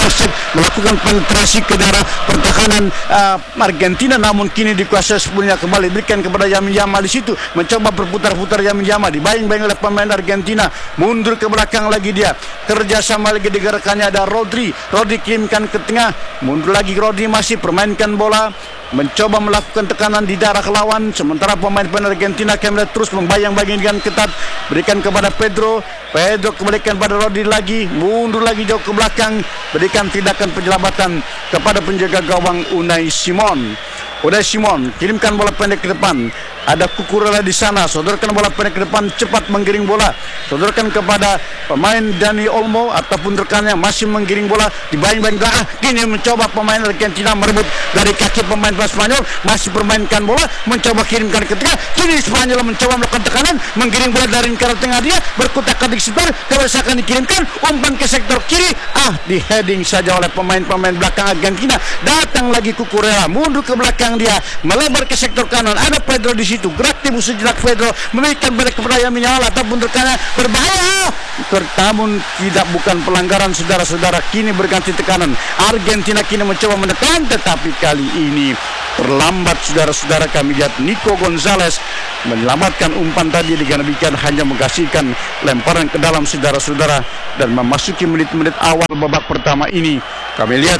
Joseph melakukan penetrasi ke daerah pertahanan Argentina, namun kini dikuasai sepenuhnya kembali, berikan kepada Lamine Yamal di situ, mencoba berputar-putar Lamine Yamal, dibayang-bayang oleh pemain Argentina, mundur ke belakang lagi dia, kerjasama lagi digerakannya ada Rodri kirimkan ke tengah, mundur lagi Rodri, masih permainkan bola, mencoba melakukan tekanan di daerah lawan, sementara pemain-pemain Argentina kembali terus membayang-bayang dengan ketat, berikan kepada Pedro kembalikan pada Rodri lagi, mundur lagi jauh ke belakang, berikan tindakan penyelamatan kepada penjaga gawang Unai Simon, kirimkan bola pendek ke depan, ada Cucurella di sana, sodorkan bola pendek ke depan, cepat menggiring bola, sodorkan kepada pemain Dani Olmo ataupun rekannya, masih menggiring bola, dibayang-bayang kini mencoba pemain Argentina merebut dari kaki pemain Spanyol, masih permainkan bola, mencoba kirimkan ke tengah, kini Spanyol mencoba melakukan tekanan, menggiring bola dari lingkaran tengah dia, berkutak-katik sebentar, kebesakan dikirimkan, umpan ke sektor kiri, di heading saja oleh pemain-pemain belakang Argentina, datang lagi Cucurella, mundur ke belakang dia, melebar ke sektor kanan, ada Pedro di situ, gerak tibu sejenak Pedro, memberikan balik kepada Lamine Yamal ataupun rekannya, berbahaya, namun bukan pelanggaran saudara-saudara, kini berganti tekanan, Argentina kini mencoba menekan, tetapi kali ini terlambat saudara-saudara. Kami lihat Nico Gonzalez menyelamatkan umpan tadi dengan demikian hanya menghasilkan lemparan ke dalam saudara-saudara, dan memasuki menit-menit awal babak pertama ini kami lihat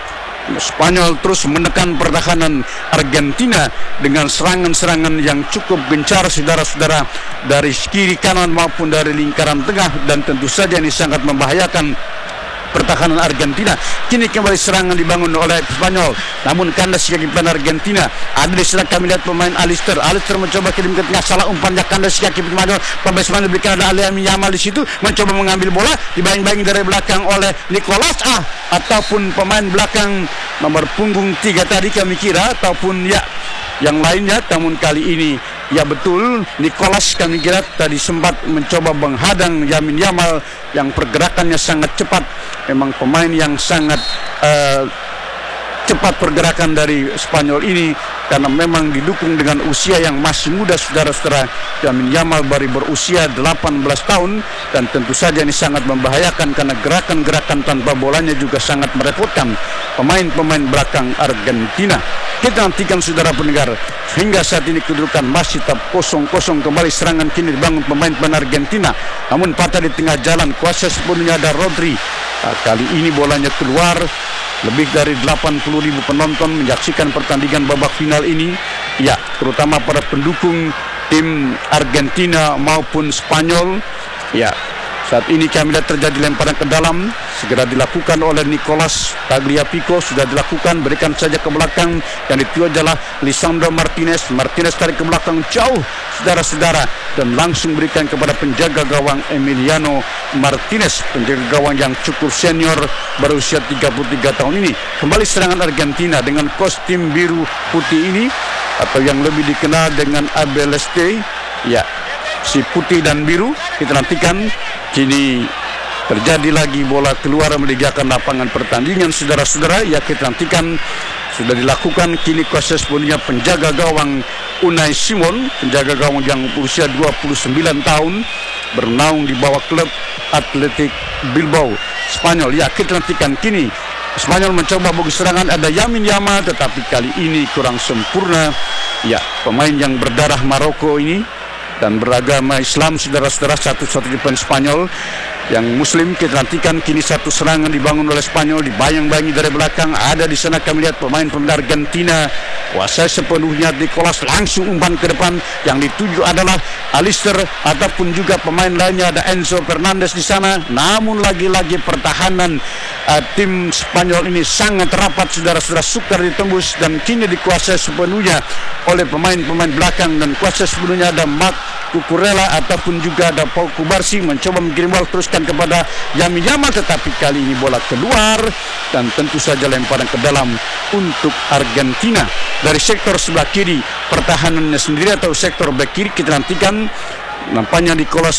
Spanyol terus menekan pertahanan Argentina dengan serangan-serangan yang cukup gencar saudara-saudara, dari kiri kanan maupun dari lingkaran tengah, dan tentu saja ini sangat membahayakan pertahanan Argentina. Kini kembali serangan dibangun oleh Spanyol, namun kandas kaki pemain Argentina, ada di sana kami lihat pemain Alister mencoba kirim ke tengah, salah umpannya, kandas kaki pemain Spanyol, berikan ada Lamine Yamal di situ, mencoba mengambil bola, dibayang-bayang dari belakang oleh Nicolas ataupun pemain belakang nomor punggung 3 tadi kami kira, ataupun yang lainnya, namun kali ini betul Nicolas kami kira tadi sempat mencoba menghadang Lamine Yamal yang pergerakannya sangat cepat, memang pemain yang sangat cepat pergerakan dari Spanyol ini, karena memang didukung dengan usia yang masih muda saudara-saudara. Lamine Yamal baru berusia 18 tahun, dan tentu saja ini sangat membahayakan karena gerakan-gerakan tanpa bolanya juga sangat merepotkan pemain-pemain belakang Argentina. Kita nantikan saudara pendengar, hingga saat ini kedudukan masih tetap 0-0, kembali serangan kini dibangun pemain-pemain Argentina, namun patah di tengah jalan, kuasa sepenuhnya ada Rodri. Kali ini bolanya keluar. Lebih dari 80.000 penonton menyaksikan pertandingan babak final ini, terutama para pendukung tim Argentina maupun Spanyol. Saat ini kami lihat terjadi lemparan ke dalam, segera dilakukan oleh Nicolas Tagliafico, sudah dilakukan, berikan saja ke belakang, yang itu adalah Lisandro Martinez tarik ke belakang jauh saudara-saudara, dan langsung berikan kepada penjaga gawang Emiliano Martinez, penjaga gawang yang cukup senior, berusia 33 tahun ini. Kembali serangan Argentina dengan kostum biru putih ini, atau yang lebih dikenal dengan Abeleste, si putih dan biru. Kita nantikan, kini terjadi lagi bola keluar meninggalkan lapangan pertandingan saudara-saudara. Kita nantikan, sudah dilakukan kini kuasa sepenuhnya penjaga gawang Unai Simon, penjaga gawang yang berusia 29 tahun, bernaung di bawah klub Athletic Bilbao Spanyol. Kita nantikan kini Spanyol mencoba bagi serangan, ada Lamine Yamal, tetapi kali ini kurang sempurna. Pemain yang berdarah Maroko ini dan beragama Islam saudara-saudara, satu-satunya pemain Spanyol yang muslim. Kita nantikan kini satu serangan dibangun oleh Spanyol, dibayang-bayangi dari belakang, ada di sana kami lihat pemain-pemain Argentina kuasai sepenuhnya. Nicolas langsung umpan ke depan, yang dituju adalah Alister ataupun juga pemain lainnya, ada Enzo Fernandez di sana. Namun lagi-lagi pertahanan tim Spanyol ini sangat rapat saudara-saudara, sukar ditembus, dan kini dikuasai sepenuhnya oleh pemain-pemain belakang, dan kuasai sepenuhnya ada Marc Cucurella ataupun juga ada Pau Kubarsi, mencoba mengirim bola teruskan kepada Lamine Yamal, tetapi kali ini bola keluar, dan tentu saja lemparan ke dalam untuk Argentina. Dari sektor sebelah kiri pertahanannya sendiri atau sektor back kiri, kita nantikan nampaknya Nicolas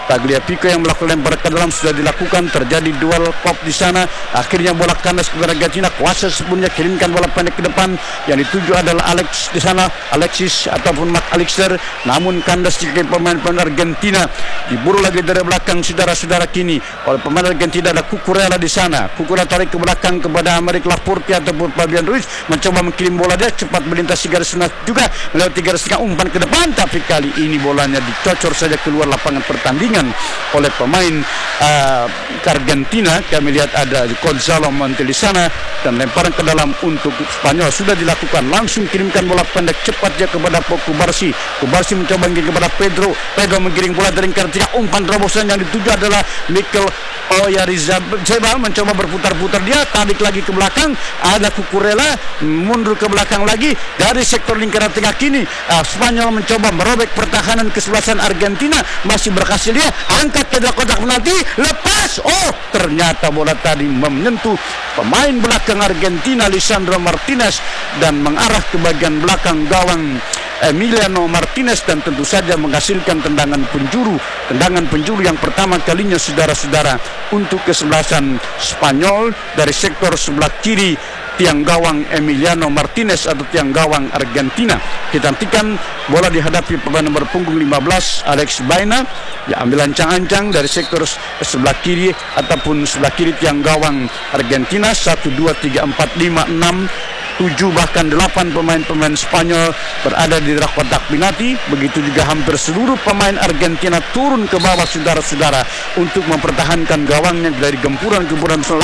Tagliafico yang melakukan lempar ke dalam sudah dilakukan, terjadi duel kop di sana. Akhirnya bola kandas kepada Argentina, kuasa sepenuhnya kirimkan bola pendek ke depan, yang dituju adalah Alex di sana, Alexis ataupun Mark Alexander, namun kandas jika pemain-pemain Argentina. Diburu lagi dari belakang saudara-saudara kini oleh pemain Argentina, ada Cucurella di sana. Cucurella tarik ke belakang kepada Aymeric Laporte ataupun Fabian Ruiz, mencoba mengirim bola, dia cepat melintasi garis tengah juga, melewati garis tengah, umpan ke depan, tapi kali ini bolanya dicocor saja keluar lapangan pertandingan oleh pemain Argentina. Kami lihat ada Gonzalo Montiel di sana, dan lemparan ke dalam untuk Spanyol sudah dilakukan. Langsung kirimkan bola pendek cepat dia kepada Kubarsi. Kubarsi mencoba mengirim kepada Pedro menggiring bola dari garis tengah, umpan terobosan yang dituju adalah Mikel Oyarzabal, mencoba berputar-putar, dia tarik lagi ke belakang, ada Cucurella mundur ke belakang lagi dari sektor lingkaran tengah kini. Spanyol mencoba merobek pertahanan kesebelasan Argentina, masih berhasil dia angkat ke kotak penalti, lepas, ternyata bola tadi menyentuh pemain belakang Argentina Lisandro Martinez dan mengarah ke bagian belakang gawang Emiliano Martinez, dan tentu saja menghasilkan tendangan penjuru yang pertama kalinya saudara-saudara untuk kesebelasan Spanyol dari sektor sebelah kiri tiang gawang Emiliano Martinez atau tiang gawang Argentina. Kita nantikan bola dihadapi pemain nomor punggung 15 Alex Baena, diambil ancang-ancang dari sektor sebelah kiri ataupun sebelah kiri tiang gawang Argentina. 1, 2, 3, 4, 5, 6, 7 bahkan 8 pemain-pemain Spanyol berada di dalam kotak penalti. Begitu juga hampir seluruh pemain Argentina turun ke bawah saudara-saudara untuk mempertahankan gawangnya dari gempuran